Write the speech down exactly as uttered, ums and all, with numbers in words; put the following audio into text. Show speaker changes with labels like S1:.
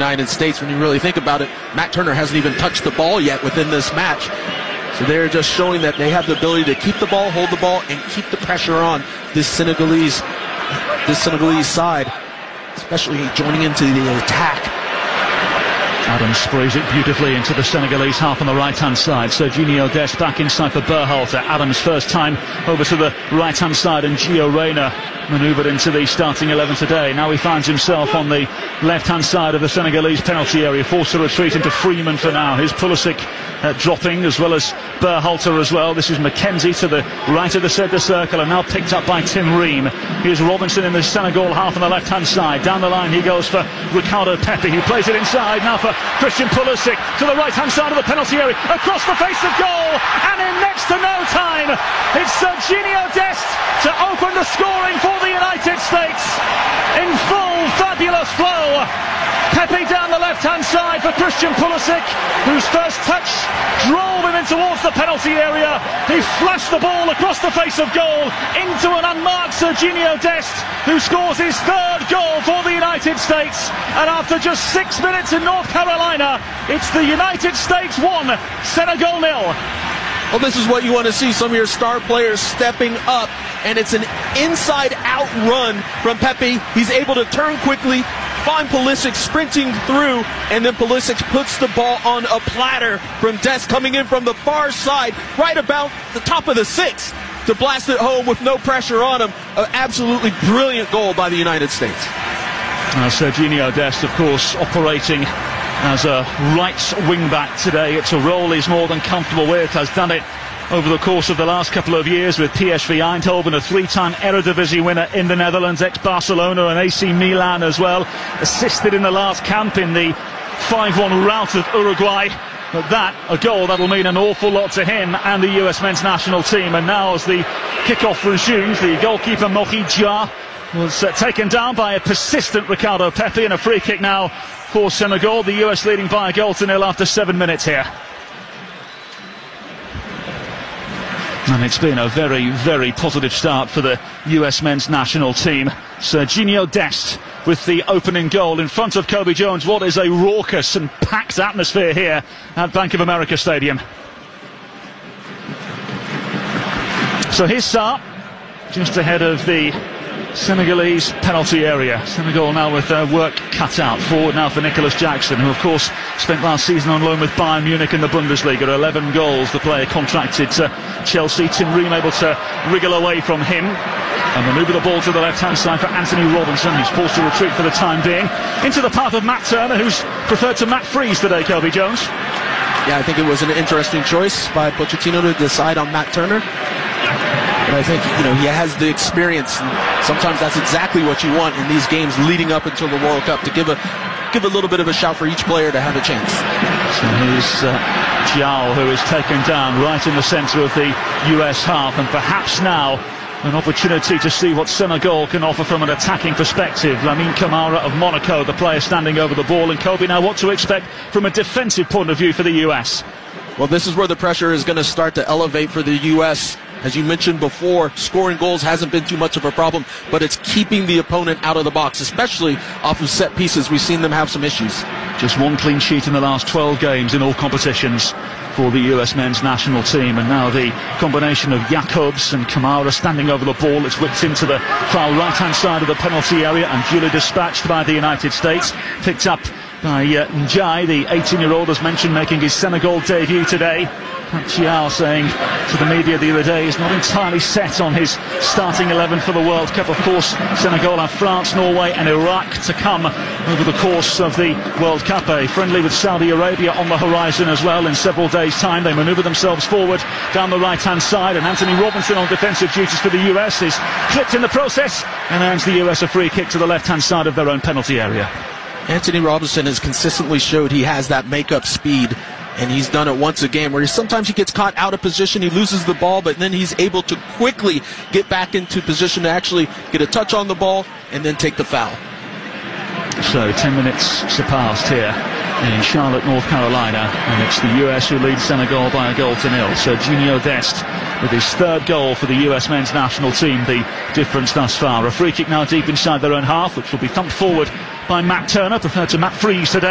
S1: United States. When you really think about it, Matt Turner hasn't even touched the ball yet within this match. So they're just showing that they have the ability to keep the ball, hold the ball, and keep the pressure on this Senegalese, this Senegalese side, especially joining into the attack.
S2: Adams sprays it beautifully into the Senegalese half on the right-hand side. Serginho Dest back inside for Berhalter. Adams first time over to the right-hand side, and Gio Reyna manoeuvred into the starting eleven today. Now he finds himself on the left-hand side of the Senegalese penalty area, forced to retreat into Freeman for now. Here's Pulisic uh, dropping, as well as Berhalter as well. This is McKenzie to the right of the centre circle, and now picked up by Tim Ream. Here's Robinson in the Senegal half on the left-hand side. Down the line he goes for Ricardo Pepi, who plays it inside now for Christian Pulisic to the right-hand side of the penalty area, across the face of goal, and in next to no time, it's Serginho Dest to open the scoring for the United States in full fabulous flow. Pepe down the left-hand side for Christian Pulisic, whose first touch drove him in towards the penalty area. He flashed the ball across the face of goal into an unmarked Serginho Dest, who scores his third goal for the United States. And after just six minutes in North Carolina, it's the United States one, Senegal nil.
S1: Well, this is what you want to see, some of your star players stepping up, and it's an inside-out run from Pepe. He's able to turn quickly, find Pulisic sprinting through, and then Pulisic puts the ball on a platter from Dest coming in from the far side, right about the top of the six, to blast it home with no pressure on him. An absolutely brilliant goal by the United States.
S2: Now, Serginho Dest, of course, operating as a right wing-back today. It's a role he's more than comfortable with, has done it over the course of the last couple of years with P S V Eindhoven, a three-time Eredivisie winner in the Netherlands, ex-Barcelona and A C Milan as well, assisted in the last camp in the five one rout of Uruguay. But that, a goal that'll mean an awful lot to him and the U S men's national team. And now as the kick-off resumes, the goalkeeper Mohi Dia was uh, taken down by a persistent Ricardo Pepi, and a free kick now for Senegal. The U S leading by a goal to nil after seven minutes here. And it's been a very, very positive start for the U S men's national team. Serginho Dest with the opening goal in front of Kobe Jones. What is a raucous and packed atmosphere here at Bank of America Stadium. So his start just ahead of the Senegalese penalty area. Senegal now with their work cut out. Forward now for Nicholas Jackson, who of course spent last season on loan with Bayern Munich in the Bundesliga. eleven goals, the player contracted to Chelsea. Tim Ream able to wriggle away from him and manoeuvre the ball to the left-hand side for Anthony Robinson, who's forced to retreat for the time being. Into the path of Matt Turner, who's preferred to Matt Freese today, Kobe Jones.
S1: Yeah, I think it was an interesting choice by Pochettino to decide on Matt Turner. But I think, you know, he has the experience, and sometimes that's exactly what you want in these games leading up until the World Cup, to give a give a little bit of a shout for each player to have a chance.
S2: So here's uh, Diao, who is taken down right in the centre of the U S half, and perhaps now an opportunity to see what Senegal can offer from an attacking perspective. Lamine Camara of Monaco, the player standing over the ball, and Kobe, now what to expect from a defensive point of view for the U S?
S1: Well, this is where the pressure is going to start to elevate for the U S. As you mentioned before, scoring goals hasn't been too much of a problem, but it's keeping the opponent out of the box, especially off of set pieces. We've seen them have some issues.
S2: Just one clean sheet in the last twelve games in all competitions for the U S men's national team, and now the combination of Jacobs and Kamara standing over the ball. It's whipped into the far right-hand side of the penalty area and duly dispatched by the United States. Picked up by uh, Njai, the eighteen-year-old, as mentioned, making his Senegal debut today. Pat Chiao saying to the media the other day he's not entirely set on his starting eleven for the World Cup. Of course, Senegal have France, Norway and Iraq to come over the course of the World Cup. A friendly with Saudi Arabia on the horizon as well in several days' time. They manoeuvre themselves forward down the right-hand side, and Anthony Robinson on defensive duties for the U S is clipped in the process and earns the U S a free kick to the left-hand side of their own penalty area.
S1: Anthony Robinson has consistently showed he has that make-up speed, and he's done it once again, where he, sometimes he gets caught out of position, he loses the ball, but then he's able to quickly get back into position to actually get a touch on the ball and then take the foul.
S2: So ten minutes surpassed here in Charlotte, North Carolina, and it's the U S who leads Senegal by a goal to nil. So Serginho Dest with his third goal for the U S men's national team, the difference thus far. A free kick now deep inside their own half, which will be thumped forward by Matt Turner, preferred to Matt Freese today.